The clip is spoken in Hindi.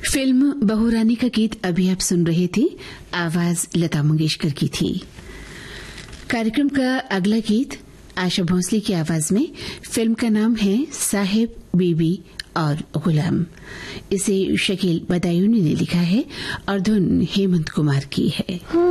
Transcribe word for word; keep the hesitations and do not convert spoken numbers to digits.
फिल्म बहू रानी का गीत अभी आप सुन रहे थे। आवाज लता मंगेशकर की थी। कार्यक्रम का अगला गीत आशा भोसले की आवाज में। फिल्म का नाम है साहिब बीबी और गुलाम। इसे शकील बदायूनी ने लिखा है और धुन हेमंत कुमार की है।